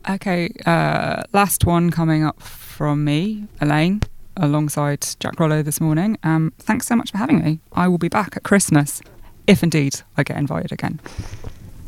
Okay, last one coming up from me, Elaine, alongside Jack Rollo this morning. Thanks so much for having me. I will be back at Christmas, if indeed I get invited again.